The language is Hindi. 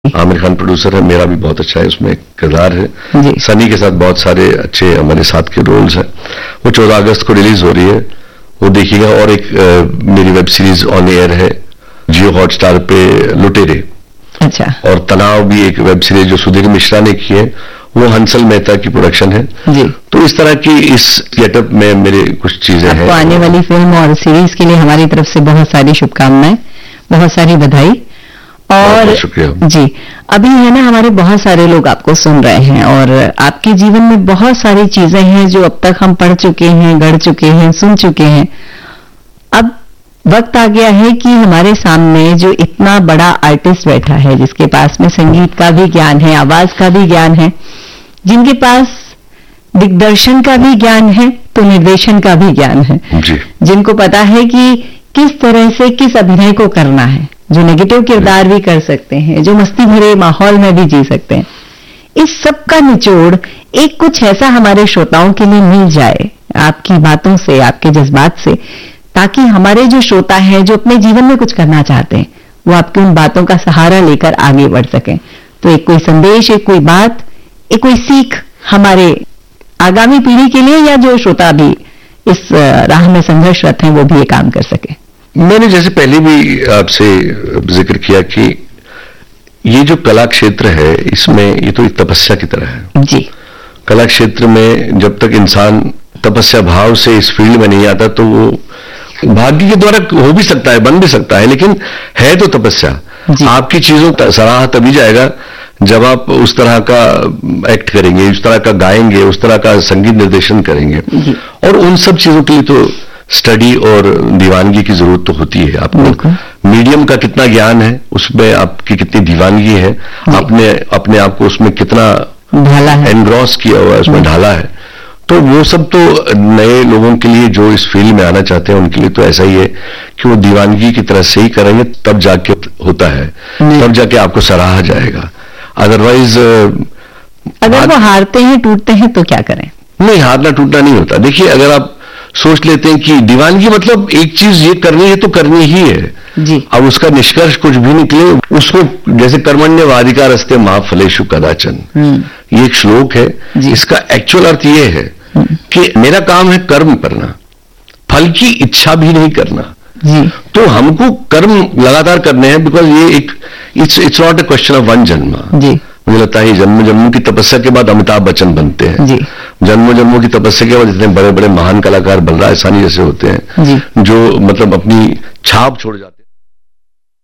आमिर खान प्रोड्यूसर है, मेरा भी बहुत अच्छा है, उसमें एक किरदार है। सनी के साथ बहुत सारे अच्छे हमारे साथ के रोल्स हैं। वो 14 अगस्त को रिलीज हो रही है, वो देखिएगा। और एक मेरी वेब सीरीज ऑन एयर है जियो हॉटस्टार पे, लुटेरे। अच्छा। और तनाव भी एक वेब सीरीज जो सुधीर मिश्रा ने की है, वो हंसल मेहता की प्रोडक्शन है जी। तो इस तरह की इस गेटअप में मेरे कुछ चीजें हैं। आपको आने वाली फिल्म और सीरीज के लिए हमारी तरफ से बहुत सारी शुभकामनाएं, बहुत सारी बधाई। और शुक्रिया जी, अभी है ना, हमारे बहुत सारे लोग आपको सुन रहे हैं और आपके जीवन में बहुत सारी चीजें हैं जो अब तक हम पढ़ चुके हैं, गढ़ चुके हैं, सुन चुके हैं। अब वक्त आ गया है कि हमारे सामने जो इतना बड़ा आर्टिस्ट बैठा है, जिसके पास में संगीत का भी ज्ञान है, आवाज का भी ज्ञान है, जिनके पास दिग्दर्शन का भी ज्ञान है, तो निर्देशन का भी ज्ञान है जी। जिनको पता है कि किस तरह से किस अभिनय को करना है, जो नेगेटिव किरदार भी कर सकते हैं, जो मस्ती भरे माहौल में भी जी सकते हैं। इस सब का निचोड़ एक कुछ ऐसा हमारे श्रोताओं के लिए मिल जाए, आपकी बातों से, आपके जज्बात से, ताकि हमारे जो श्रोता हैं, जो अपने जीवन में कुछ करना चाहते हैं, वो आपकी उन बातों का सहारा लेकर आगे बढ़ सकें। तो एक कोई संदेश, एक कोई बात, एक कोई सीख हमारे आगामी पीढ़ी के लिए, या जो श्रोता भी इस राह में संघर्षरत हैं, वो भी ये काम कर सके। मैंने जैसे पहले भी आपसे जिक्र किया कि ये जो कला क्षेत्र है, इसमें ये तो एक तपस्या की तरह है जी। कला क्षेत्र में जब तक इंसान तपस्या भाव से इस फील्ड में नहीं आता, तो वो भाग्य के द्वारा हो भी सकता है, बन भी सकता है, लेकिन है तो तपस्या। आपकी चीजों का सराहा तभी जाएगा जब आप उस तरह का एक्ट करेंगे, उस तरह का गाएंगे, उस तरह का संगीत निर्देशन करेंगे। और उन सब चीजों के लिए तो स्टडी और दीवानगी की जरूरत तो होती है। आपको मीडियम का कितना ज्ञान है, उसमें आपकी कितनी दीवानगी है, आपने अपने आप को उसमें कितना ढाला है, एनग्रॉस किया हुआ है, उसमें ढाला है। तो वो सब तो नए लोगों के लिए जो इस फील्ड में आना चाहते हैं, उनके लिए तो ऐसा ही है कि वो दीवानगी की तरह से ही करेंगे, तब जाके होता है, तब जाके आपको सराहा जाएगा। अदरवाइज अगर वो हारते हैं, टूटते हैं, तो क्या करें? नहीं, हारना टूटना नहीं होता। देखिए, अगर आप सोच लेते हैं कि दीवानगी मतलब एक चीज ये करनी है तो करनी ही है जी। अब उसका निष्कर्ष कुछ भी निकले, उसको जैसे कर्मण्यवाधिका रस्ते मा फलेषु कदाचन, ये एक श्लोक है। इसका एक्चुअल अर्थ ये है कि मेरा काम है कर्म करना, फल की इच्छा भी नहीं करना जी। तो हमको कर्म लगातार करने हैं, बिकॉज ये एक it's not a question of one जन्म जी। मुझे लगता है जन्म जन्मों की तपस्या के बाद अमिताभ बच्चन बनते हैं जी। जन्मों जन्मों की तपस्या के बाद इतने बड़े बड़े महान कलाकार बलराज साहनी जैसे होते हैं, जो मतलब अपनी छाप छोड़ जाते हैं।